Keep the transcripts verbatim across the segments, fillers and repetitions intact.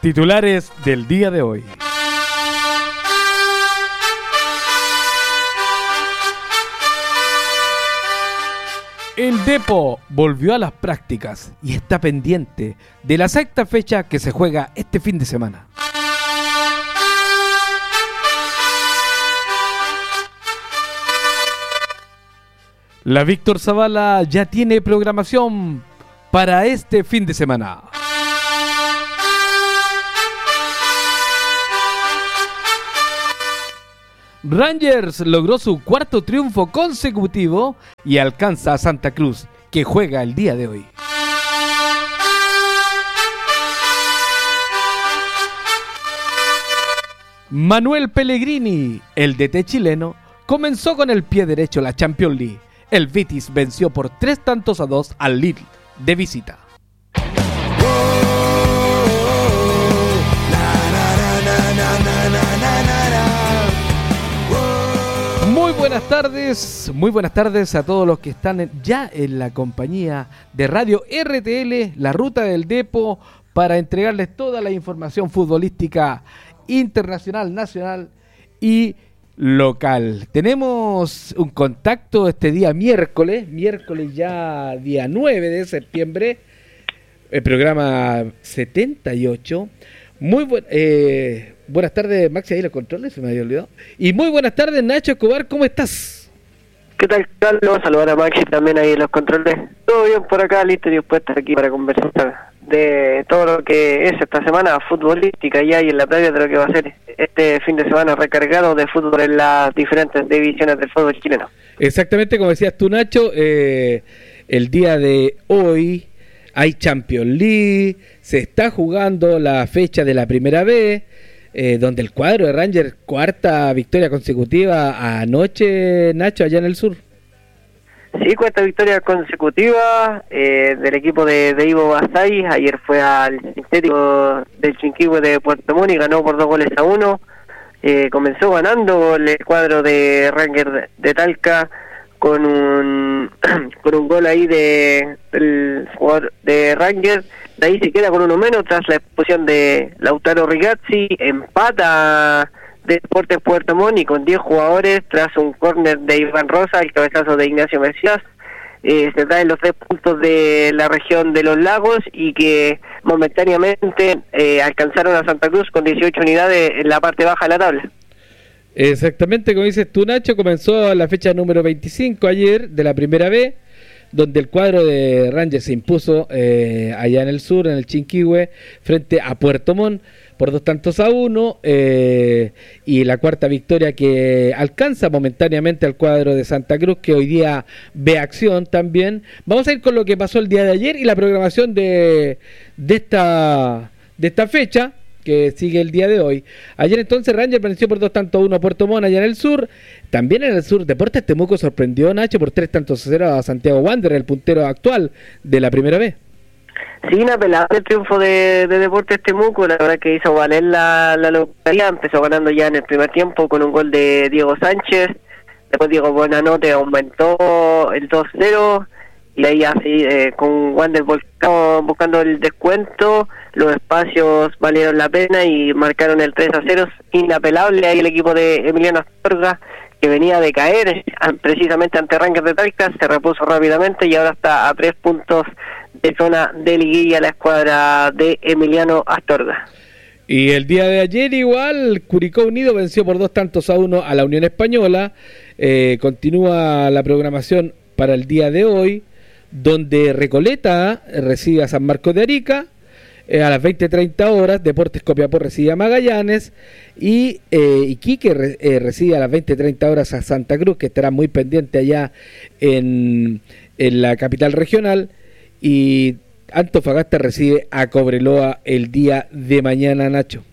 Titulares del día de hoy. El Depo volvió a las prácticas y está pendiente de la sexta fecha que se juega este fin de semana. La Víctor Zavala ya tiene programación para este fin de semana. Rangers logró su cuarto triunfo consecutivo y alcanza a Santa Cruz, que juega el día de hoy. Manuel Pellegrini, el D T chileno, comenzó con el pie derecho la Champions League. El Betis venció por tres tantos a dos al Lille de visita. Muy buenas tardes, muy buenas tardes a todos los que están ya en la compañía de Radio R T L, La Ruta del Depo, para entregarles toda la información futbolística internacional, nacional y local. Tenemos un contacto este día miércoles, miércoles ya día nueve de septiembre, el programa setenta y ocho. Muy buen, eh, buenas tardes, Maxi, ahí los controles, se me había olvidado. Y muy buenas tardes, Nacho Escobar, ¿cómo estás? ¿Qué tal, Carlos? Saludar a Maxi también ahí en los controles. Todo bien por acá, listo y dispuesto aquí para conversar de todo lo que es esta semana futbolística ya y en la previa de lo que va a ser este fin de semana recargado de fútbol en las diferentes divisiones del fútbol chileno. Exactamente, como decías tú, Nacho, eh, el día de hoy hay Champions League, se está jugando la fecha de la primera B, eh, donde el cuadro de Rangers, cuarta victoria consecutiva anoche, Nacho, allá en el sur. Sí, cuarta victoria consecutiva eh, del equipo de, de Ivo Basay. Ayer fue al sintético del Chinquihue de Puerto Montt y ganó por dos goles a uno. Eh, comenzó ganando el cuadro de Rangers de, de Talca con un con un gol ahí de del jugador de Rangers. De ahí se queda con uno menos tras la expulsión de Lautaro Rigazzi. Empata Deportes Puerto Montt y con diez jugadores tras un córner de Iván Rosa, el cabezazo de Ignacio Mesías. Eh, se traen los tres puntos de la región de los lagos y que momentáneamente eh, alcanzaron a Santa Cruz con dieciocho unidades en la parte baja de la tabla. Exactamente, como dices tú, Nacho, comenzó la fecha número veinticinco ayer de la primera B, donde el cuadro de Rangers se impuso eh, allá en el sur, en el Chinquihue, frente a Puerto Montt por dos tantos a uno, eh, y la cuarta victoria que alcanza momentáneamente al cuadro de Santa Cruz, que hoy día ve acción también. Vamos a ir con lo que pasó el día de ayer y la programación de, de esta de esta fecha que sigue el día de hoy. Ayer entonces Rangers venció por dos tantos a uno a Puerto Montt allá en el sur. También en el sur Deportes Temuco sorprendió, Nacho, por tres tantos a cero a Santiago Wanderers, el puntero actual de la primera B. Sí, inapelable el triunfo de, de Deportes Temuco, la verdad que hizo valer la, la localidad, empezó ganando ya en el primer tiempo con un gol de Diego Sánchez, después Diego Buenanote aumentó el dos cero, y ahí así eh, con Wander buscando, buscando el descuento, los espacios valieron la pena y marcaron el tres a cero, inapelable ahí el equipo de Emiliano Astorga, que venía de caer precisamente ante Rangers de Talca, se repuso rápidamente y ahora está a tres puntos de zona de liguilla la escuadra de Emiliano Astorga. Y el día de ayer igual Curicó Unido venció por dos tantos a uno a la Unión Española. Eh, continúa la programación para el día de hoy, donde Recoleta recibe a San Marcos de Arica. Eh, a las veinte treinta horas Deportes Copiapó recibe a Magallanes y eh, Iquique re, eh, recibe a las veinte treinta horas a Santa Cruz, que estará muy pendiente allá en, en la capital regional, y Antofagasta recibe a Cobreloa el día de mañana, Nacho.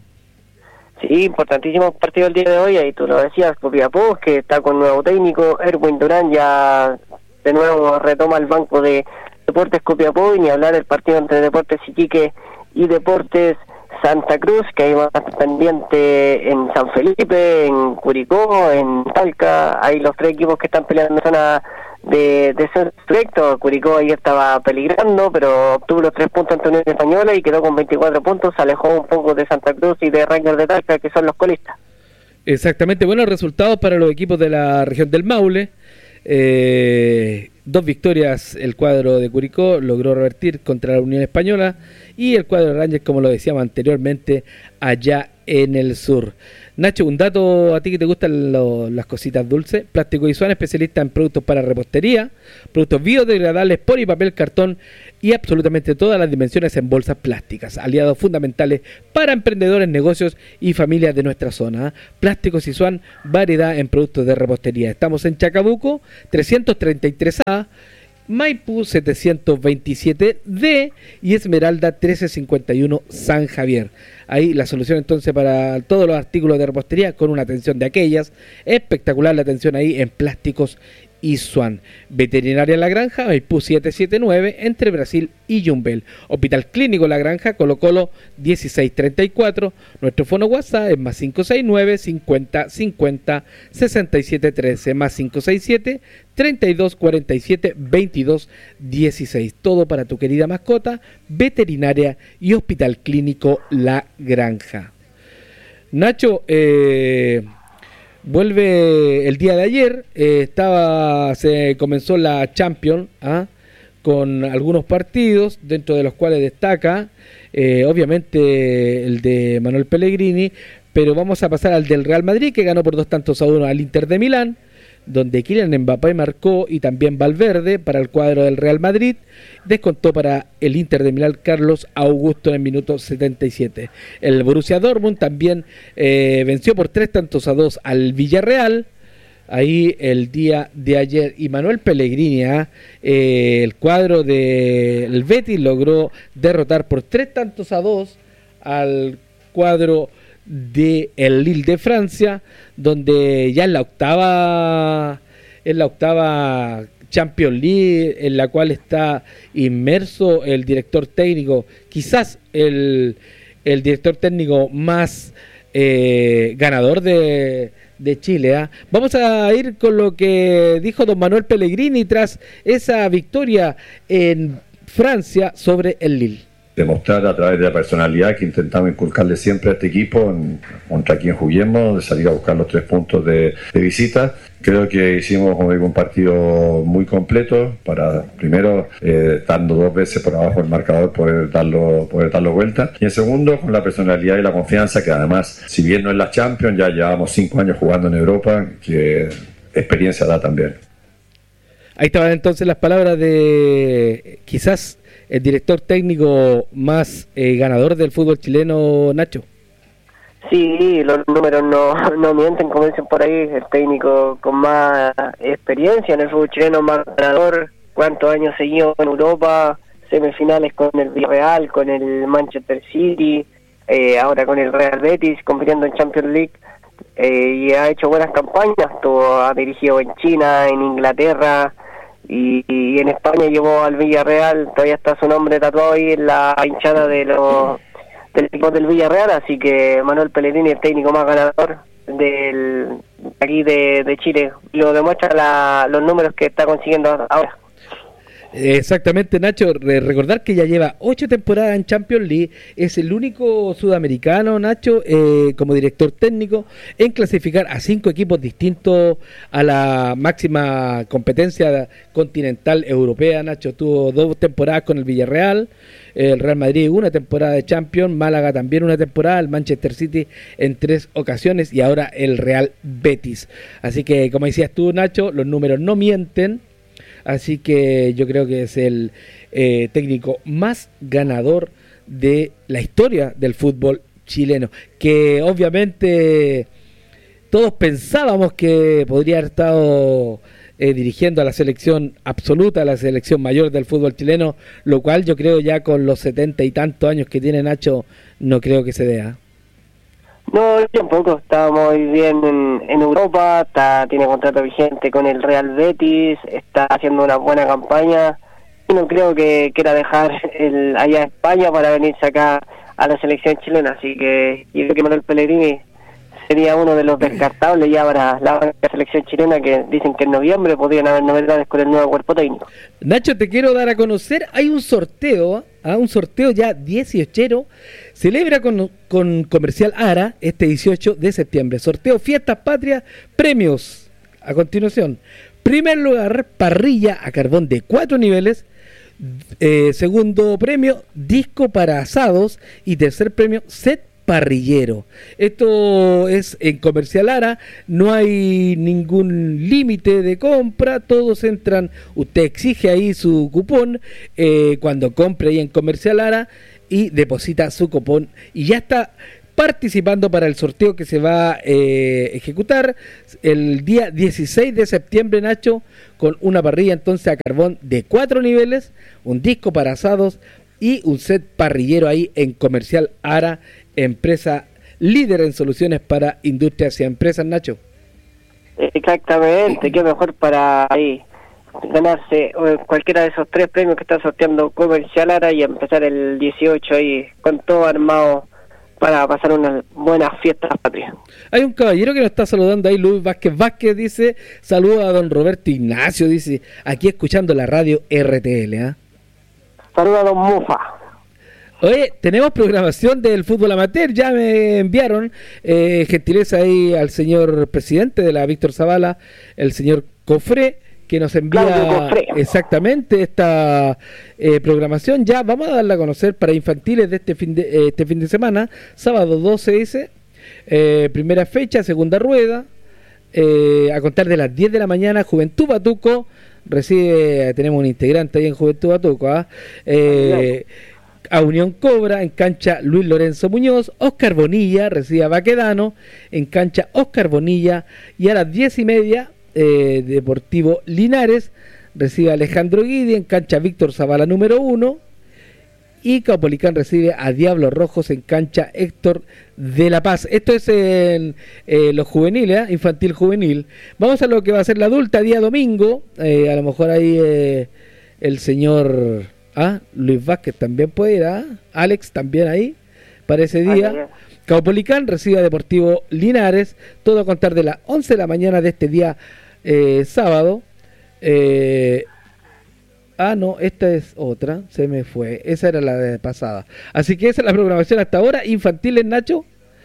Sí, importantísimo partido el día de hoy, ahí tú lo decías, Copiapó, que está con nuevo técnico, Erwin Durán ya de nuevo retoma el banco de Deportes Copiapó, y ni hablar del partido entre Deportes Iquique y Deportes Santa Cruz, que hay más pendiente en San Felipe, en Curicó, en Talca, hay los tres equipos que están peleando en zona de descenso directo. Curicó ayer estaba peligrando, pero obtuvo los tres puntos ante Unión Española y quedó con veinticuatro puntos, se alejó un poco de Santa Cruz y de Rangers de Talca, que son los colistas. Exactamente, buenos resultados para los equipos de la región del Maule. Eh, dos victorias el cuadro de Curicó logró revertir contra la Unión Española, y el cuadro de Rangers, como lo decíamos anteriormente, allá en el sur. Nacho, un dato a ti que te gustan lo, las cositas dulces. Plástico Isuan, especialista en productos para repostería, productos biodegradables, polipapel, cartón y absolutamente todas las dimensiones en bolsas plásticas. Aliados fundamentales para emprendedores, negocios y familias de nuestra zona. Plásticos Isuan, variedad en productos de repostería. Estamos en Chacabuco, trescientos treinta y tres A, Maipú setecientos veintisiete D y Esmeralda trece cincuenta y uno San Javier. Ahí la solución entonces para todos los artículos de repostería, con una atención de aquellas. Espectacular la atención ahí en Plásticos Isuan. Veterinaria La Granja, Maipú setecientos setenta y nueve, entre Brasil y Yumbel. Hospital Clínico La Granja, Colo Colo dieciséis treinta y cuatro. Nuestro fono WhatsApp es más cinco seis nueve, cincuenta, cincuenta, sesenta y siete trece, más cinco seis siete, treinta y dos cuarenta y siete, veintidós dieciséis. Todo para tu querida mascota. Veterinaria y Hospital Clínico La Granja. Nacho, eh... vuelve el día de ayer, eh, estaba se comenzó la Champions, ¿ah? con algunos partidos, dentro de los cuales destaca, eh, obviamente, el de Manuel Pellegrini, pero vamos a pasar al del Real Madrid, que ganó por dos tantos a uno al Inter de Milán, donde Kylian Mbappé marcó y también Valverde para el cuadro del Real Madrid. Descontó para el Inter de Milán Carlos Augusto en el minuto setenta y siete. El Borussia Dortmund también eh, venció por tres tantos a dos al Villarreal, ahí el día de ayer. Y Manuel Pellegrini, eh, el cuadro del Betis, logró derrotar por tres tantos a dos al cuadro de el Lille de Francia, donde ya en la octava en la octava Champions League, en la cual está inmerso el director técnico, quizás el, el director técnico más eh, ganador de, de Chile. ¿eh? Vamos a ir con lo que dijo don Manuel Pellegrini tras esa victoria en Francia sobre el Lille. Demostrar a través de la personalidad que intentamos inculcarle siempre a este equipo, en, contra quien juguemos, de salir a buscar los tres puntos de, de visita. Creo que hicimos como digo, un partido muy completo para, primero, eh, dando dos veces por abajo el marcador, poder darlo, poder darlo vuelta. Y en segundo, con la personalidad y la confianza, que además, si bien no es la Champions, ya llevamos cinco años jugando en Europa, que experiencia da también. Ahí estaban entonces las palabras de quizás el director técnico más eh, ganador del fútbol chileno, Nacho. Sí, los números no, no mienten, como dicen por ahí. El técnico con más experiencia en el fútbol chileno, más ganador, cuántos años seguidos en Europa, semifinales con el Villarreal, con el Manchester City, eh, ahora con el Real Betis, compitiendo en Champions League, eh, y ha hecho buenas campañas. Tuvo, ha dirigido en China, en Inglaterra, Y, y en España llevó al Villarreal. Todavía está su nombre tatuado ahí en la hinchada de los del equipo del Villarreal, así que Manuel Pellegrini, el técnico más ganador del aquí de, de Chile, lo demuestra la, los números que está consiguiendo ahora. Exactamente, Nacho, recordar que ya lleva ocho temporadas en Champions League, es el único sudamericano, Nacho, eh, como director técnico, en clasificar a cinco equipos distintos a la máxima competencia continental europea. Nacho tuvo dos temporadas con el Villarreal, el Real Madrid una temporada de Champions, Málaga también una temporada, el Manchester City en tres ocasiones y ahora el Real Betis. Así que, como decías tú, Nacho, los números no mienten. Así que yo creo que es el eh, técnico más ganador de la historia del fútbol chileno, que obviamente todos pensábamos que podría haber estado eh, dirigiendo a la selección absoluta, a la selección mayor del fútbol chileno, lo cual yo creo ya con los setenta y tantos años que tiene Nacho, no creo que se dé. ¿eh? No, tampoco, está muy bien en, en Europa, está, tiene contrato vigente con el Real Betis, está haciendo una buena campaña, y no creo que quiera dejar el, allá a España para venirse acá a la selección chilena, así que yo creo que Manuel Pellegrini sería uno de los descartables ya para la selección chilena, que dicen que en noviembre podrían haber novedades con el nuevo cuerpo técnico. Nacho, te quiero dar a conocer, hay un sorteo, ¿ah? un sorteo ya dieciochero, celebra con, con Comercial Ara este dieciocho de septiembre, sorteo Fiestas Patrias, premios, a continuación, primer lugar, parrilla a carbón de cuatro niveles, eh, segundo premio, disco para asados, y tercer premio, set parrillero. Esto es en Comercial Ara, no hay ningún límite de compra, todos entran, usted exige ahí su cupón eh, cuando compre ahí en Comercial Ara y deposita su cupón y ya está participando para el sorteo que se va a eh, ejecutar el día dieciséis de septiembre, Nacho, con una parrilla entonces a carbón de cuatro niveles, un disco para asados y un set parrillero ahí en Comercial Ara, empresa líder en soluciones para industrias y empresas, Nacho. Exactamente, qué mejor para ahí ganarse cualquiera de esos tres premios que está sorteando Comercial Ara y empezar el dieciocho ahí con todo armado para pasar unas buenas fiestas patrias. Hay un caballero que nos está saludando ahí, Luis Vázquez Vázquez, dice, saluda a don Roberto Ignacio, dice, aquí escuchando la radio R T L, ¿ah? ¿eh? Saluda a don Mufa. Oye, tenemos programación del fútbol amateur, ya me enviaron, eh, gentileza ahí al señor presidente de la Víctor Zavala, el señor Cofré, que nos envía exactamente esta eh, programación. Ya vamos a darla a conocer para infantiles de este fin de, eh, este fin de semana, sábado doce dice, eh, primera fecha, segunda rueda, eh, a contar de las diez de la mañana, Juventud Batuco, recibe, tenemos un integrante ahí en Juventud Batuco, ¿ah? eh, a Unión Cobra, en cancha Luis Lorenzo Muñoz, Oscar Bonilla recibe a Baquedano, en cancha Oscar Bonilla, y a las diez y media, eh, Deportivo Linares recibe a Alejandro Guidi, en cancha Víctor Zavala número uno, y Caupolicán recibe a Diablos Rojos en cancha Héctor de la Paz. Esto es en eh, los juveniles, ¿eh? Infantil juvenil. Vamos a lo que va a ser la adulta, día domingo, eh, a lo mejor ahí eh, el señor... Ah, Luis Vázquez también puede ir, ¿ah? Alex también ahí, para ese día. Caupolicán recibe a Deportivo Linares, todo a contar de las once de la mañana de este día eh, sábado. Eh, ah, no, esta es otra, se me fue, esa era la de pasada. Así que esa es la programación hasta ahora, infantiles, Nacho,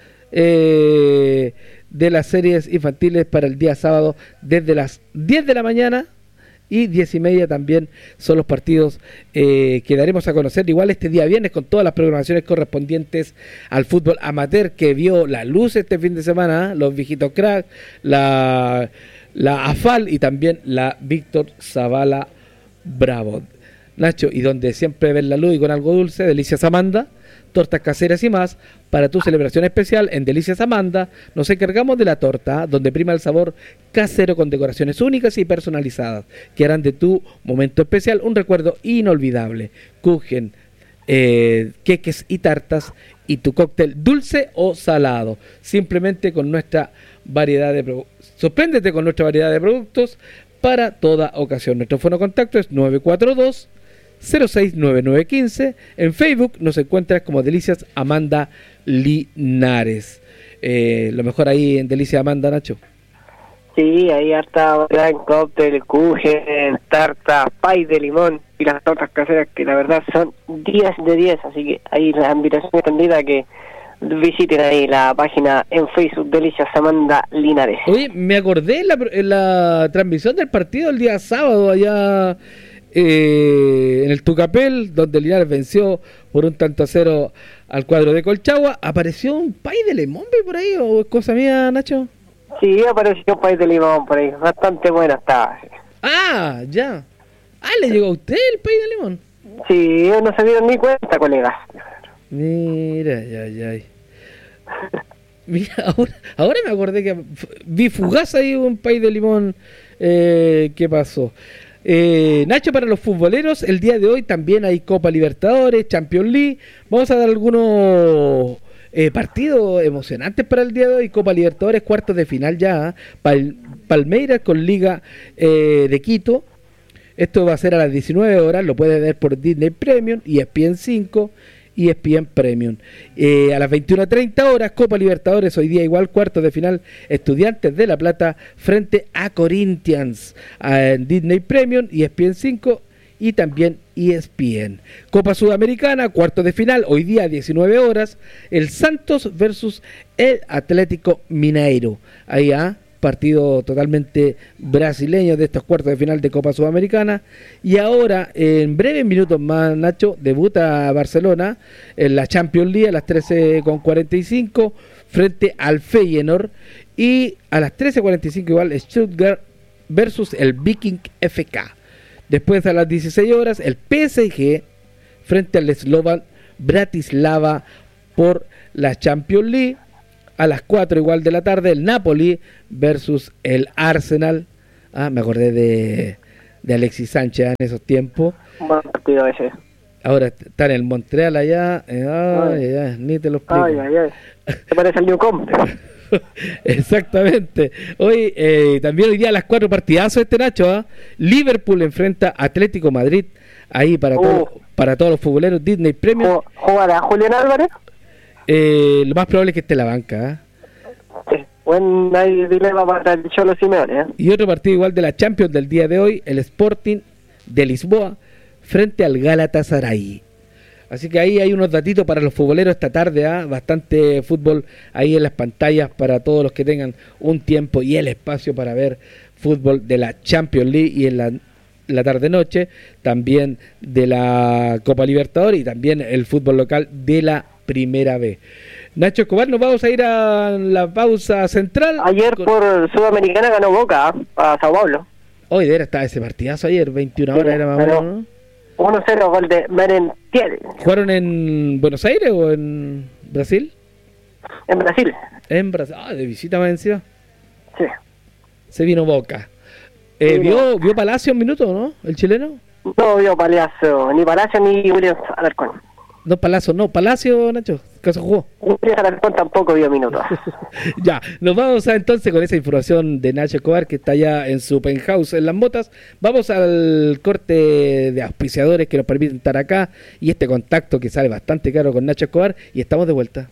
eh, de las series infantiles para el día sábado, desde las diez de la mañana. Y diez y media también son los partidos eh, que daremos a conocer igual este día viernes con todas las programaciones correspondientes al fútbol amateur que vio la luz este fin de semana, ¿eh? Los viejitos crack, la, la A F A L y también la Víctor Zavala Bravo. Nacho, y donde siempre ven la luz y con algo dulce, Delicias Amanda, tortas caseras y más, para tu celebración especial en Delicias Amanda, nos encargamos de la torta, donde prima el sabor casero con decoraciones únicas y personalizadas, que harán de tu momento especial un recuerdo inolvidable. Kuchen, eh, queques y tartas, y tu cóctel dulce o salado, simplemente con nuestra variedad de productos. Sorpréndete con nuestra variedad de productos para toda ocasión. Nuestro fono contacto es nueve cuatro dos, cero seis nueve nueve uno cinco. En Facebook nos encuentras como Delicias Amanda Linares. Eh, lo mejor ahí en Delicias Amanda, Nacho. Sí, ahí harta gran cóctel, kuchen, tarta, pay de limón y las tortas caseras que la verdad son diez de diez, así que ahí la invitación extendida a que visiten ahí la página en Facebook Delicias Amanda Linares. Oye, me acordé en la, en la transmisión del partido el día sábado allá eh, en el Tucapel, donde Linares venció por un tanto a cero al cuadro de Colchagua. ¿Apareció un pay de limón por ahí o es cosa mía, Nacho? Sí, apareció un pay de limón por ahí, bastante bueno estaba. Ah, ya. Ah, ¿le llegó a usted el pay de limón? Sí, no se dieron ni cuenta, colegas. Mira, ya, ya. Mira, ahora, ahora me acordé que vi fugaz ahí un pay de limón. Eh, ¿Qué pasó? Eh, Nacho, para los futboleros, el día de hoy también hay Copa Libertadores, Champions League. Vamos a dar algunos eh, partidos emocionantes para el día de hoy. Copa Libertadores, cuartos de final ya. ¿eh? Pal, Palmeiras con Liga eh, de Quito. Esto va a ser a las diecinueve horas. Lo puedes ver por Disney Premium y E S P N cinco. E S P N Premium. Eh, a las veintiuna treinta horas, Copa Libertadores, hoy día igual, cuartos de final, Estudiantes de La Plata frente a Corinthians, en Disney Premium, E S P N cinco y también E S P N. Copa Sudamericana, cuartos de final, hoy día diecinueve horas, el Santos versus el Atlético Mineiro. Ahí, ¿ah? Partido totalmente brasileño de estos cuartos de final de Copa Sudamericana. Y ahora, en breves minutos más, Nacho, debuta Barcelona en la Champions League a las trece con cuarenta y cinco frente al Feyenoord, y a las trece cuarenta y cinco igual Stuttgart versus el Viking F K. Después, a las dieciséis horas, el P S G frente al Slovan Bratislava por la Champions League. A las cuatro igual de la tarde, el Napoli versus el Arsenal. Ah, me acordé de, de Alexis Sánchez en esos tiempos. Un buen partido ese. Ahora está en el Montreal allá. Eh, ay, ay, ay, ni te lo explico. Ay, ay, ay. ¿Te parece el Newcomb? Exactamente. Hoy, eh, también hoy día a las cuatro partidazos este, Nacho. ¿eh? Liverpool enfrenta a Atlético Madrid. Ahí para, uh. todo, para todos los futboleros, Disney Premium. ¿Jugará Julián Álvarez? Eh, lo más probable es que esté en la banca. ¿eh? Sí, buen hay dilema para el Cholo Simeone. ¿eh? Y otro partido igual de la Champions del día de hoy, el Sporting de Lisboa frente al Galatasaray. Así que ahí hay unos datitos para los futboleros esta tarde, ¿eh? Bastante fútbol ahí en las pantallas para todos los que tengan un tiempo y el espacio para ver fútbol de la Champions League, y en la, la tarde-noche también de la Copa Libertadores y también el fútbol local de la Primera B. Nacho Escobar, nos vamos a ir a la pausa central. Ayer con... por Sudamericana ganó Boca ¿eh? a Sao Paulo. Hoy de era estaba ese partidazo ayer, veintiuna horas sí, era más o menos, ¿no? uno cero, gol de Merentiel. ¿Jugaron en Buenos Aires o en Brasil? En Brasil. En Brasil. Ah, de visita más encima. Sí. Se vino Boca. Eh, sí, ¿vio, no. ¿Vio Palacio un minuto, no? ¿El chileno? No vio Palacio, ni Palacio ni Williams Alarcón. No, Palacio, no, Palacio, Nacho, ¿qué se jugó? Williams Alarcón tampoco vio minutos. Ya, nos vamos a, entonces con esa información de Nacho Escobar, que está ya en su penthouse en Las Motas. Vamos al corte de auspiciadores que nos permiten estar acá y este contacto que sale bastante caro con Nacho Escobar, y estamos de vuelta.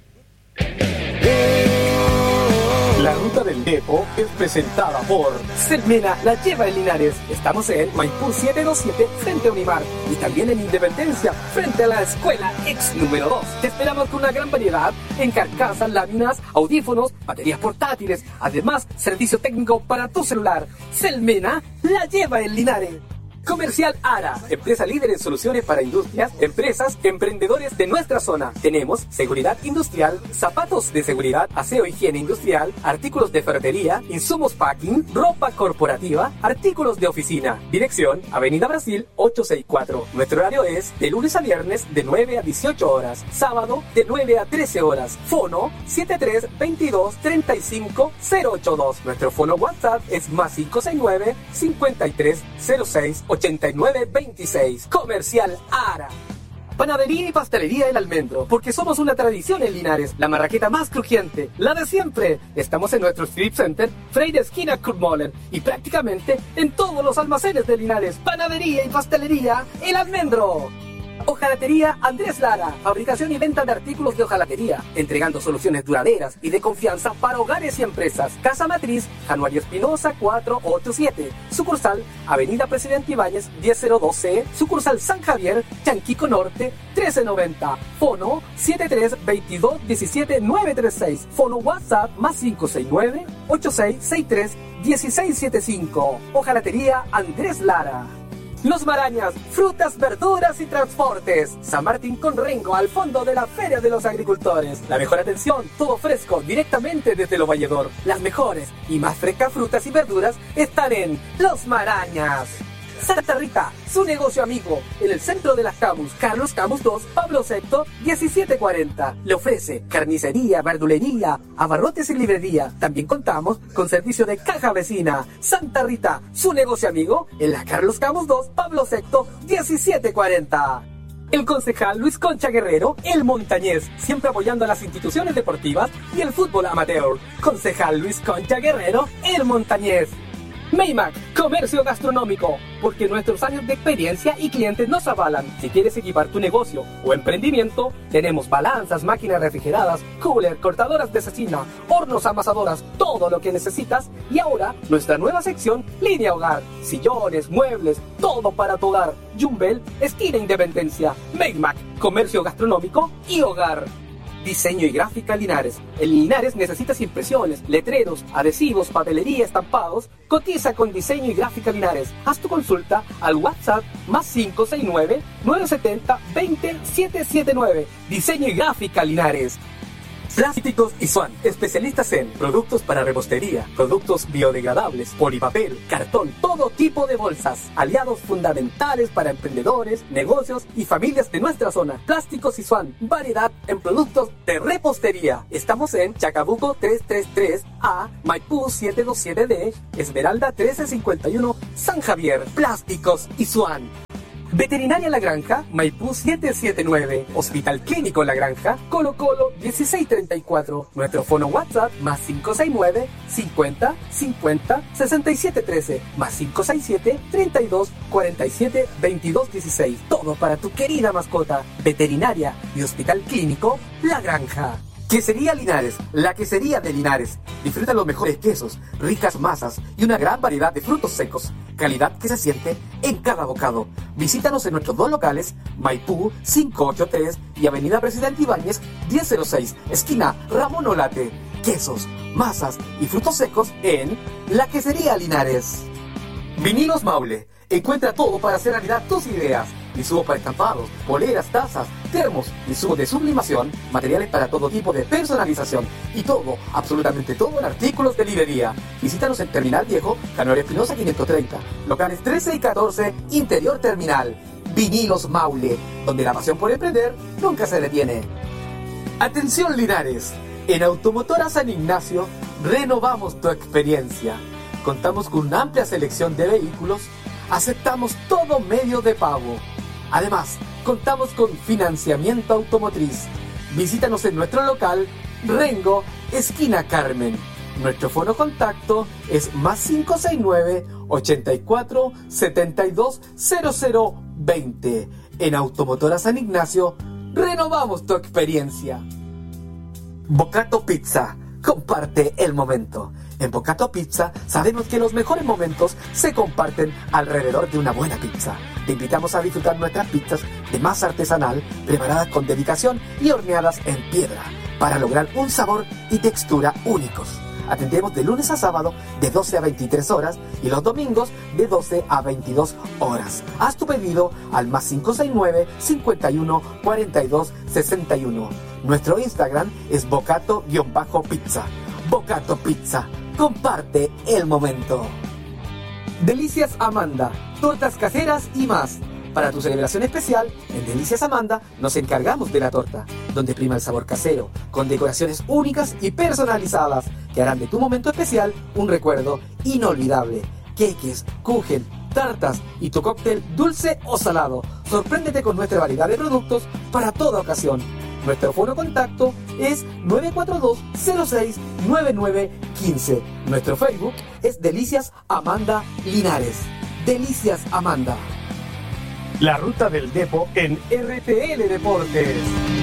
La ruta del Depo es presentada por Selmena, la lleva en Linares. Estamos en Maipú setecientos veintisiete frente a Unimar, y también en Independencia frente a la escuela ex número dos. Te esperamos con una gran variedad en carcasas, láminas, audífonos, baterías portátiles, además servicio técnico para tu celular. Selmena, la lleva en Linares. Comercial Ara, empresa líder en soluciones para industrias, empresas, emprendedores de nuestra zona. Tenemos seguridad industrial, zapatos de seguridad, aseo, higiene industrial, artículos de ferretería, insumos packing, ropa corporativa, artículos de oficina. Dirección, Avenida Brasil ochocientos sesenta y cuatro. Nuestro horario es de lunes a viernes de nueve a dieciocho horas, sábado de nueve a trece horas. Fono siete tres veintidós treinta y cinco cero ochenta y dos. Nuestro fono WhatsApp es más cinco seis nueve cincuenta y tres cero seis ochenta y nueve veintiséis. Comercial Ara. Panadería y pastelería El Almendro, porque somos una tradición en Linares, la marraqueta más crujiente, la de siempre. Estamos en nuestro Street Center, Freire esquina Kurmoller, y prácticamente en todos los almacenes de Linares. Panadería y pastelería El Almendro. Hojalatería Andrés Lara, fabricación y venta de artículos de hojalatería, entregando soluciones duraderas y de confianza para hogares y empresas. Casa Matriz, Januario Espinosa cuatrocientos ochenta y siete, sucursal Avenida Presidente Ibáñez diez cero dos C, sucursal San Javier, Chanquico Norte trece noventa, fono siete tres veintidós diecisiete nueve treinta y seis, fono WhatsApp más cinco seis nueve ochenta y seis sesenta y tres dieciséis setenta y cinco. Hojalatería Andrés Lara. Los Marañas, frutas, verduras y transportes. San Martín con Rengo, al fondo de la Feria de los Agricultores. La mejor atención, todo fresco, directamente desde Lo Valledor. Las mejores y más frescas frutas y verduras están en Los Marañas. Santa Rita, su negocio amigo, en el centro de las Camus, Carlos Camus dos, Pablo sexto, diecisiete cuarenta. Le ofrece carnicería, verdulería, abarrotes y librería. También contamos con servicio de caja vecina. Santa Rita, su negocio amigo, en la Carlos Camus dos, Pablo sexto, diecisiete cuarenta. El concejal Luis Concha Guerrero, el montañés, siempre apoyando a las instituciones deportivas y el fútbol amateur. Concejal Luis Concha Guerrero, el montañés. Maymac, comercio gastronómico, porque nuestros años de experiencia y clientes nos avalan. Si quieres equipar tu negocio o emprendimiento, tenemos balanzas, máquinas refrigeradas, cooler, cortadoras de cecina, hornos amasadoras, todo lo que necesitas. Y ahora, nuestra nueva sección, línea hogar, sillones, muebles, todo para tu hogar. Jumbel, esquina Independencia. Maymac, comercio gastronómico y hogar. Diseño y gráfica Linares. En Linares necesitas impresiones, letreros, adhesivos, papelería, estampados. Cotiza con Diseño y Gráfica Linares. Haz tu consulta al WhatsApp más cinco seis nueve, nueve siete cero, dos cero siete siete nueve. Diseño y Gráfica Linares. Plásticos y Swan, especialistas en productos para repostería, productos biodegradables, polipapel, cartón, todo tipo de bolsas. Aliados fundamentales para emprendedores, negocios y familias de nuestra zona. Plásticos y Swan, variedad en productos de repostería. Estamos en Chacabuco trescientos treinta y tres A, Maipú setecientos veintisiete D, Esmeralda trece cincuenta y uno, San Javier. Plásticos y Swan. Veterinaria La Granja, Maipú setecientos setenta y nueve, Hospital Clínico La Granja, Colo Colo dieciséis treinta y cuatro, nuestro fono WhatsApp más cinco seis nueve, cincuenta, cincuenta, sesenta y siete trece, más cinco seis siete, treinta y dos, cuarenta y siete, veintidós dieciséis, todo para tu querida mascota. Veterinaria y Hospital Clínico La Granja. Quesería Linares, la quesería de Linares. Disfruta los mejores quesos, ricas masas y una gran variedad de frutos secos. Calidad que se siente en cada bocado. Visítanos en nuestros dos locales, Maipú quinientos ochenta y tres y Avenida Presidente Ibáñez diez cero seis, esquina Ramón Olate. Quesos, masas y frutos secos en la Quesería Linares. Vinilos Maule. Encuentra todo para hacer realidad tus ideas. Insumos para estampados, poleras, tazas, termos, insumos de sublimación, materiales para todo tipo de personalización y todo, absolutamente todo en artículos de librería. Visítanos en Terminal Viejo, Canoria Espinosa quinientos treinta, locales trece y catorce, Interior Terminal. Vinilos Maule, donde la pasión por emprender nunca se detiene. Atención Linares, en Automotora San Ignacio renovamos tu experiencia. Contamos con una amplia selección de vehículos. Aceptamos todo medio de pago. Además, contamos con financiamiento automotriz. Visítanos en nuestro local Rengo, esquina Carmen. Nuestro fono contacto es más cinco seis nueve, ochenta y cuatro, setenta y dos, cero cero veinte. En Automotora San Ignacio, renovamos tu experiencia. Bocato Pizza, comparte el momento. En Bocato Pizza sabemos que los mejores momentos se comparten alrededor de una buena pizza. Te invitamos a disfrutar nuestras pizzas de masa artesanal, preparadas con dedicación y horneadas en piedra, para lograr un sabor y textura únicos. Atendemos de lunes a sábado de doce a veintitrés horas y los domingos de doce a veintidós horas. Haz tu pedido al más cinco seis nueve, cincuenta y uno, cuarenta y dos, sesenta y uno. Nuestro Instagram es bocato-pizza. Bocato Pizza. Comparte el momento. Delicias Amanda, tortas caseras y más. Para tu celebración especial, en Delicias Amanda nos encargamos de la torta, donde prima el sabor casero, con decoraciones únicas y personalizadas que harán de tu momento especial un recuerdo inolvidable. Queques, kuchen, tartas y tu cóctel dulce o salado. Sorpréndete con nuestra variedad de productos para toda ocasión. Nuestro fono contacto es nueve cuatro dos, cero seis, nueve nueve uno cinco. Nuestro Facebook es Delicias Amanda Linares. Delicias Amanda. La ruta del Depo en R T L Deportes.